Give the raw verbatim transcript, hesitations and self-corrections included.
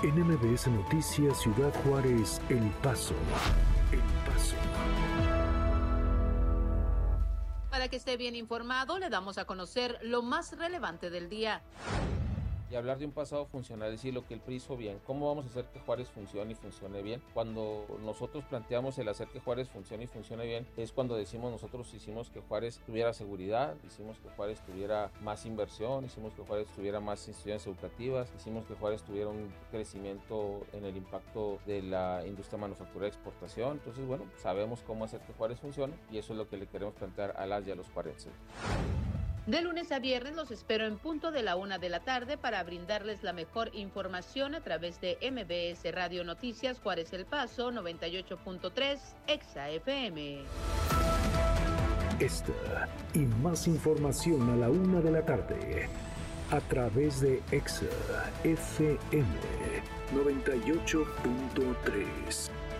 En M B S Noticias Ciudad Juárez, El Paso. El Paso. Para que esté bien informado, le damos a conocer lo más relevante del día. Y hablar de un pasado funcional, decir lo que el P R I hizo bien. ¿Cómo vamos a hacer que Juárez funcione y funcione bien? Cuando nosotros planteamos el hacer que Juárez funcione y funcione bien, es cuando decimos nosotros hicimos que Juárez tuviera seguridad, hicimos que Juárez tuviera más inversión, hicimos que Juárez tuviera más instituciones educativas, hicimos que Juárez tuviera un crecimiento en el impacto de la industria manufacturera de exportación. Entonces, bueno, sabemos cómo hacer que Juárez funcione y eso es lo que le queremos plantear a las y a los juarenses. De lunes a viernes los espero en punto de la una de la tarde para brindarles la mejor información a través de M B S Radio Noticias Juárez El Paso noventa y ocho punto tres Exa F M. Esta y más información a la una de la tarde a través de Exa F M noventa y ocho punto tres.